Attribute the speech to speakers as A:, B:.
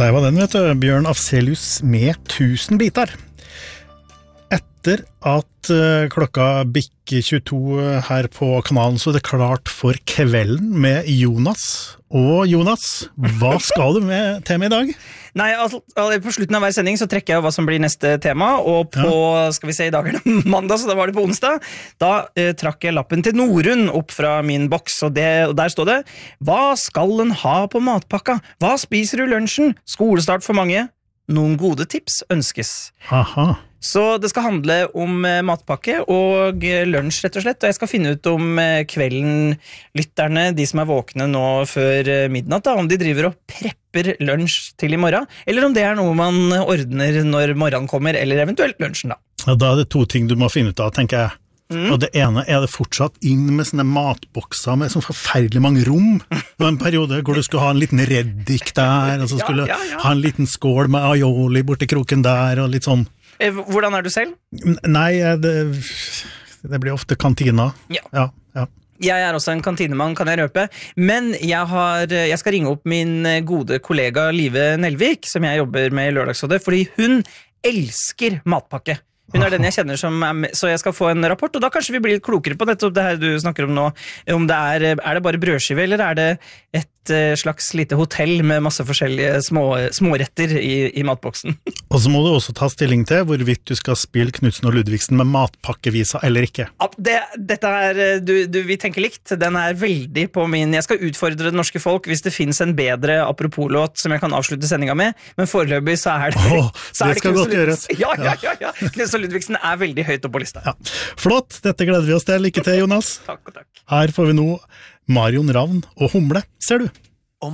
A: Der var den, vet du. Bjørn Afzelius med 1000 bitar. Etter at klokka bikker 22 her på kanalen, så er det klart for kvelden med Jonas. Og Jonas, hva skal du til med i dag?
B: Nei, på slutten av hver sending så trekker jeg hva som blir neste tema, og på, skal vi se, i dag er det mandag, så da var det på onsdag. Da trakk jeg lappen til Norun opp fra min boks, og der står det: Hva skal en ha på matpakka? Hva spiser du i lunsjen? Skolestart for mange. Noen gode tips ønskes.
A: Aha.
B: Så det skal handle om matpakke og lunsj, rett og slett. Og jeg skal finne ut om kvelden lytterne, de som er våkne nå før midnatt, da, om de driver og prepper lunsj til i morgen, eller om det er noe man ordner når morgenen kommer, eller eventuelt lunsjen, da.
A: Ja, da er det to ting du må finne ut av, tenker jeg. Og det ene er det fortsatt inn med sånne matbokser med sånn forferdelig mange rom. Det var en periode hvor du skulle ha en liten reddik der, og så skulle du ha en liten skål med aioli borti kroken der, og litt sånn.
B: Hvordan er du selv?
A: Nei, det blir ofte kantina. Ja.
B: Jeg er også en kantinemann, kan jeg røpe. Men jeg skal ringe opp min gode kollega Live Nelvik, som jeg jobber med i Lørdagsrådet, fordi hun elsker matpakke. Hun er den jeg kjenner så jeg skal få en rapport, og da kanskje vi blir litt klokere på dette, det her du snakker om nå, om det er det bare brødskive, eller er det et slags lite hotell med masse forskjellige småretter i matboksen.
A: Og så må du også ta stilling til hvorvidt du skal spille Knudsen og Ludvigsen med matpakkevisa eller ikke.
B: Dette vi tenker likt, den er veldig på min, jeg skal utfordre det norske folk hvis det finnes en bedre apropos-låt som jeg kan avslutte sendinga med, men foreløpig så er det
A: det skal godt gjøres.
B: Ja. Knudsen og Ludvigsen er veldig høyt opp på lista.
A: Ja. Flott, dette gleder vi oss til. Lykke til, Jonas.
B: Takk.
A: Her får vi nå Marion Ravn og Humle, ser du.